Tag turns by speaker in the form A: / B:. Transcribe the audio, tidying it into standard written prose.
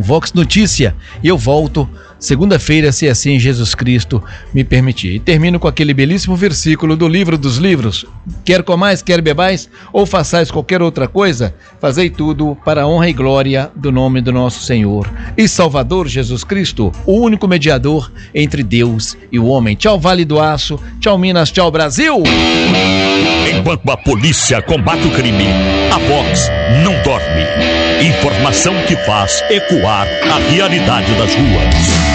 A: Vox Notícia. E eu volto segunda-feira, se assim Jesus Cristo me permitir. E termino com aquele belíssimo versículo do livro dos livros: quer comais, quer bebais, ou façais qualquer outra coisa, fazei tudo para a honra e glória do nome do nosso Senhor e Salvador Jesus Cristo, o único mediador entre Deus e o homem. Tchau, Vale do Aço, tchau, Minas, tchau, Brasil!
B: Enquanto a polícia combate o crime, a Vox não dorme. Informação que faz ecoar a realidade das ruas.